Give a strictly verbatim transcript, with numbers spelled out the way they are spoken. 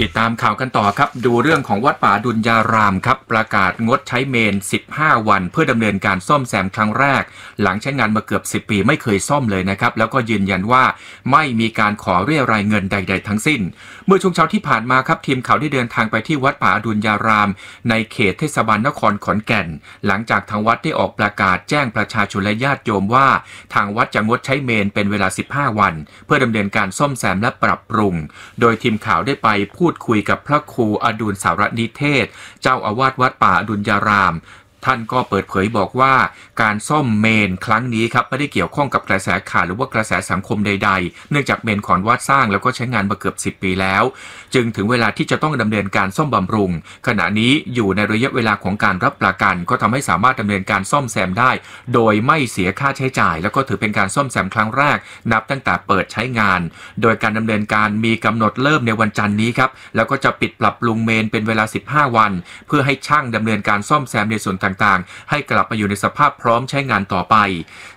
ติดตามข่าวกันต่อครับดูเรื่องของวัดป่าดุลยารามครับประกาศงดใช้เมนสิบห้าวันเพื่อดำเนินการซ่อมแซมครั้งแรกหลังใช้งานมาเกือบสิบปีไม่เคยซ่อมเลยนะครับแล้วก็ยืนยันว่าไม่มีการขอเรียรายเงินใดๆทั้งสิ้นเมื่อช่วงเช้าที่ผ่านมาครับทีมข่าวได้เดินทางไปที่วัดป่าดุลยารามในเขตเทศบาลนครขอนแก่นหลังจากทางวัดได้ออกประกาศแจ้งประชาชนและญาติโยมว่าทางวัดจะงดใช้เมนเป็นเวลาสิบห้าวันเพื่อดำเนินการซ่อมแซมและปรับปรุงโดยทีมข่าวได้ไปพูดคุยกับพระครูอดุลสารนิเทศเจ้าอาวาสวัดป่าอดุลยารามท่านก็เปิดเผยบอกว่าการซ่อมเมนครั้งนี้ครับไม่ได้เกี่ยวข้องกับกระแสข่าวหรือว่ากระแสสังคมใดๆเนื่องจากเมนของวัดสร้างแล้วก็ใช้งานมาเกือบสิบปีแล้วจึงถึงเวลาที่จะต้องดำเนินการซ่อมบำรุงขณะนี้อยู่ในระยะเวลาของการรับประกันก็ทำให้สามารถดำเนินการซ่อมแซมได้โดยไม่เสียค่าใช้จ่ายแล้วก็ถือเป็นการซ่อมแซมครั้งแรกนับตั้งแต่เปิดใช้งานโดยการดำเนินการมีกำหนดเริ่มในวันจันทร์นี้ครับแล้วก็จะปิดปรับปรุงเมนเป็นเวลาสิบห้าวันเพื่อให้ช่างดำเนินการซ่อมแซมในส่วนต่างๆให้กลับมาอยู่ในสภาพพร้อมใช้งานต่อไป